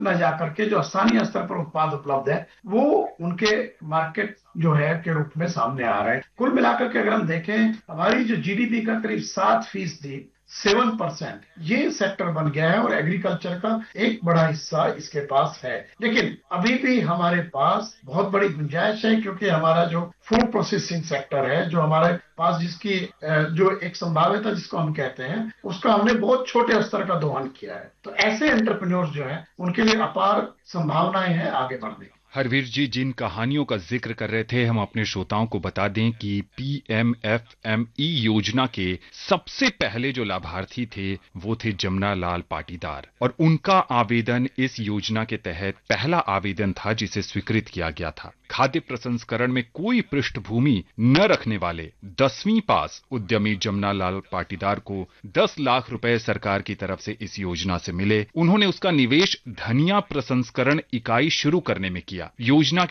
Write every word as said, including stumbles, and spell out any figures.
न जाकर के जो स्थानीय स्तर पर उत्पाद उपलब्ध है वो उनके मार्केट जो है के रूप में सामने आ रहे हैं। कुल मिलाकर के अगर हम देखें, हमारी जो जीडीपी का करीब सात फीसदी सेवन परसेंट ये सेक्टर बन गया है और एग्रीकल्चर का एक बड़ा हिस्सा इसके पास है। लेकिन अभी भी हमारे पास बहुत बड़ी गुंजाइश है, क्योंकि हमारा जो फूड प्रोसेसिंग सेक्टर है, जो हमारे पास जिसकी जो एक संभाव्यता जिसको हम कहते हैं, उसका हमने बहुत छोटे स्तर का दोहन किया है। तो ऐसे एंटरप्रेन्योर्स जो है उनके लिए अपार संभावनाएं हैं आगे बढ़ने की। हरवीर जी, जिन कहानियों का जिक्र कर रहे थे, हम अपने श्रोताओं को बता दें कि पीएमएफएमई योजना के सबसे पहले जो लाभार्थी थे वो थे जमुना लाल पाटीदार, और उनका आवेदन इस योजना के तहत पहला आवेदन था जिसे स्वीकृत किया गया था। खाद्य प्रसंस्करण में कोई पृष्ठभूमि न रखने वाले दसवीं पास उद्यमी जमुना लाल पाटीदार को दस लाख रुपए सरकार की तरफ से इस योजना से मिले। उन्होंने उसका निवेश धनिया प्रसंस्करण इकाई शुरू करने में किया। योजना